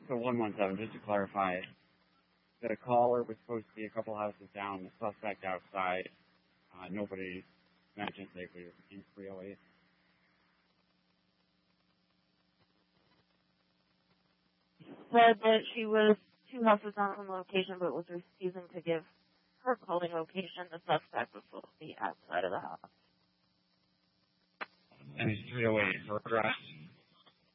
So 117, just to clarify, the caller was supposed to be a couple houses down, the suspect outside. Nobody mentioned they were in 308. Said that she was 2 houses down from the location, but was refusing to give her calling location. The suspect was supposed to be outside of the house. And it's 308 her address?